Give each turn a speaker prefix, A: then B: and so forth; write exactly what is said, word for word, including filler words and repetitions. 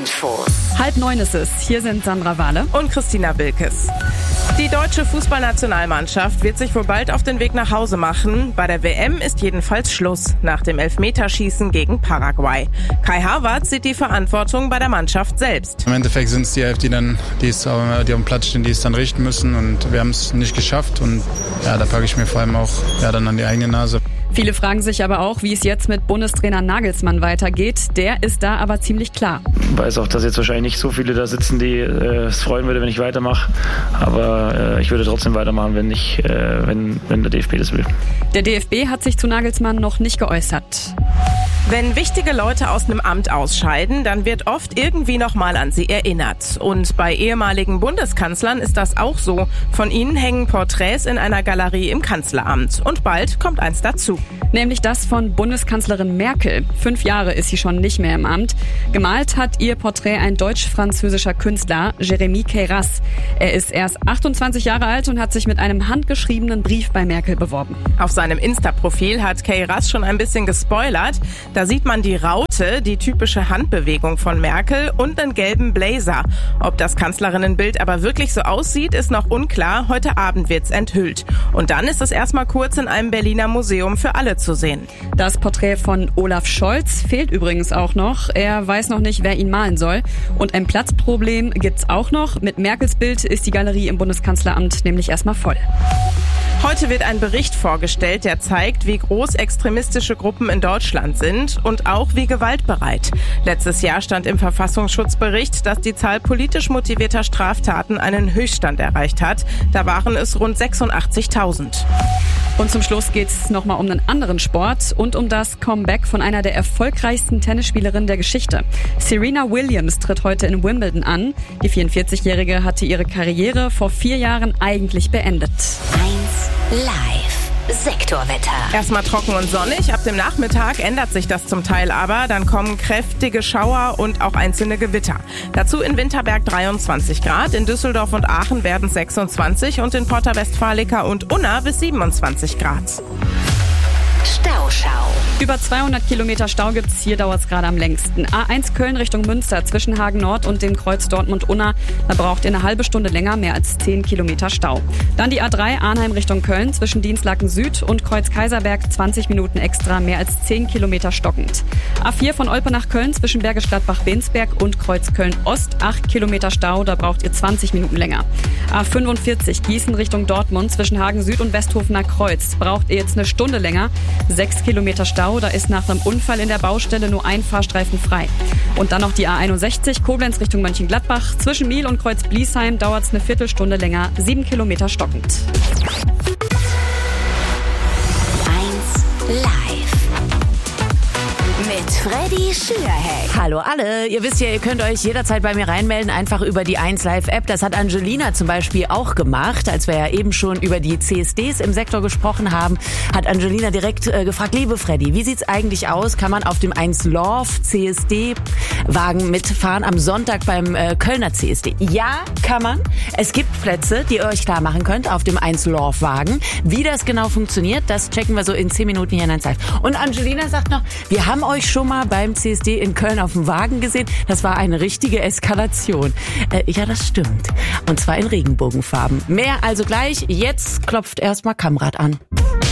A: Infos.
B: Halb neun ist es. Hier sind Sandra Wahle
C: und Christina Wilkes. Die deutsche Fußballnationalmannschaft wird sich wohl bald auf den Weg nach Hause machen. Bei der W M ist jedenfalls Schluss nach dem Elfmeterschießen gegen Paraguay. Kai Havertz sieht die Verantwortung bei der Mannschaft selbst.
D: Im Endeffekt sind es die Elf, die dann, die, es, die auf dem Platz stehen, die es dann richten müssen, und wir haben es nicht geschafft, und ja, da packe ich mir vor allem auch ja, dann an die eigene Nase.
B: Viele fragen sich aber auch, wie es jetzt mit Bundestrainer Nagelsmann weitergeht. Der ist da aber ziemlich klar.
E: Ich weiß auch, dass jetzt wahrscheinlich nicht so viele da sitzen, die äh, es freuen würde, wenn ich weitermache. Aber äh, ich würde trotzdem weitermachen, wenn, ich, äh, wenn, wenn der D F B das will.
B: Der D F B hat sich zu Nagelsmann noch nicht geäußert.
C: Wenn wichtige Leute aus einem Amt ausscheiden, dann wird oft irgendwie nochmal an sie erinnert. Und bei ehemaligen Bundeskanzlern ist das auch so. Von ihnen hängen Porträts in einer Galerie im Kanzleramt. Und bald kommt eins dazu.
B: Nämlich das von Bundeskanzlerin Merkel. Fünf Jahre ist sie schon nicht mehr im Amt. Gemalt hat ihr Porträt ein deutsch-französischer Künstler, Jérémy Queyras. Er ist erst achtundzwanzig Jahre alt und hat sich mit einem handgeschriebenen Brief bei Merkel beworben.
C: Auf seinem Insta-Profil hat Queyras schon ein bisschen gespoilert. Da sieht man die Raute, die typische Handbewegung von Merkel, und einen gelben Blazer. Ob das Kanzlerinnenbild aber wirklich so aussieht, ist noch unklar. Heute Abend wird's enthüllt. Und dann ist es erstmal kurz in einem Berliner Museum für alle zu sehen.
B: Das Porträt von Olaf Scholz fehlt übrigens auch noch. Er weiß noch nicht, wer ihn malen soll. Und ein Platzproblem gibt's auch noch. Mit Merkels Bild ist die Galerie im Bundeskanzleramt nämlich erstmal voll.
C: Heute wird ein Bericht vorgestellt, der zeigt, wie groß extremistische Gruppen in Deutschland sind und auch wie gewaltbereit. Letztes Jahr stand im Verfassungsschutzbericht, dass die Zahl politisch motivierter Straftaten einen Höchststand erreicht hat. Da waren es rund sechsundachtzigtausend.
B: Und zum Schluss geht es nochmal um einen anderen Sport und um das Comeback von einer der erfolgreichsten Tennisspielerinnen der Geschichte. Serena Williams tritt heute in Wimbledon an. Die vierundvierzigjährige hatte ihre Karriere vor vier Jahren eigentlich beendet.
A: eins Live. Sektorwetter.
C: Erstmal trocken und sonnig. Ab dem Nachmittag ändert sich das zum Teil aber. Dann kommen kräftige Schauer und auch einzelne Gewitter. Dazu in Winterberg dreiundzwanzig Grad, in Düsseldorf und Aachen werden es sechsundzwanzig und in Porta Westfalica und Unna bis siebenundzwanzig Grad.
A: Stauschau.
B: Über zweihundert Kilometer Stau gibt's, hier dauert's gerade am längsten. A eins Köln Richtung Münster zwischen Hagen Nord und dem Kreuz Dortmund-Unna. Da braucht ihr eine halbe Stunde länger, mehr als zehn Kilometer Stau. Dann die A drei Arnheim Richtung Köln zwischen Dienstlaken Süd und Kreuz Kaiserberg zwanzig Minuten extra, mehr als zehn Kilometer stockend. A vier von Olpe nach Köln zwischen Bergisch Gladbach-Bensberg und Kreuz Köln-Ost, acht Kilometer Stau, da braucht ihr zwanzig Minuten länger. A fünfundvierzig Gießen Richtung Dortmund zwischen Hagen Süd und Westhofener Kreuz, braucht ihr jetzt eine Stunde länger, sechs Kilometer Stau. Da ist nach einem Unfall in der Baustelle nur ein Fahrstreifen frei. Und dann noch die A einundsechzig, Koblenz Richtung Mönchengladbach. Zwischen Miel und Kreuz Bliesheim dauert es eine Viertelstunde länger, sieben Kilometer stockend.
A: eins Live. Mit Freddy Schürheck.
F: Hallo alle, ihr wisst ja, ihr könnt euch jederzeit bei mir reinmelden, einfach über die eins Live App. Das hat Angelina zum Beispiel auch gemacht, als wir ja eben schon über die C S Ds im Sektor gesprochen haben, hat Angelina direkt äh, gefragt, liebe Freddy, wie sieht's eigentlich aus? Kann man auf dem eins Love C S D-Wagen mitfahren am Sonntag beim äh, Kölner C S D? Ja, kann man. Es gibt Plätze, die ihr euch klar machen könnt auf dem eins Love-Wagen. Wie das genau funktioniert, das checken wir so in zehn Minuten hier in eins Live. Und Angelina sagt noch, wir haben euch schon mal beim C S D in Köln auf dem Wagen gesehen. Das war eine richtige Eskalation. Äh, ja, das stimmt. Und zwar in Regenbogenfarben. Mehr also gleich. Jetzt klopft erstmal Kamrat an.